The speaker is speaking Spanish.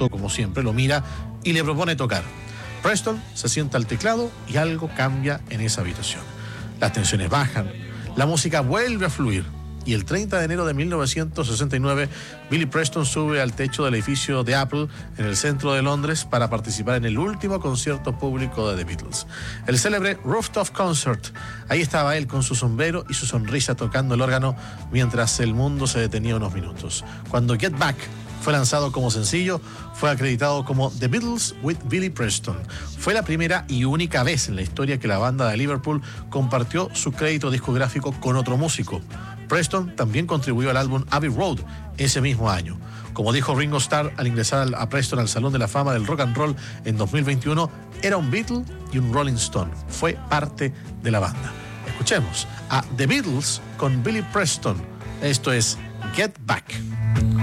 auto, como siempre, lo mira y le propone tocar. Preston se sienta al teclado y algo cambia en esa habitación. Las tensiones bajan, la música vuelve a fluir. Y el 30 de enero de 1969, Billy Preston sube al techo del edificio de Apple en el centro de Londres para participar en el último concierto público de The Beatles. El célebre Rooftop Concert. Ahí estaba él con su sombrero y su sonrisa tocando el órgano mientras el mundo se detenía unos minutos. Cuando Get Back fue lanzado como sencillo, fue acreditado como The Beatles with Billy Preston. Fue la primera y única vez en la historia que la banda de Liverpool compartió su crédito discográfico con otro músico. Preston también contribuyó al álbum Abbey Road ese mismo año. Como dijo Ringo Starr al ingresar a Preston al Salón de la Fama del Rock and Roll en 2021, era un Beatle y un Rolling Stone. Fue parte de la banda. Escuchemos a The Beatles con Billy Preston. Esto es Get Back.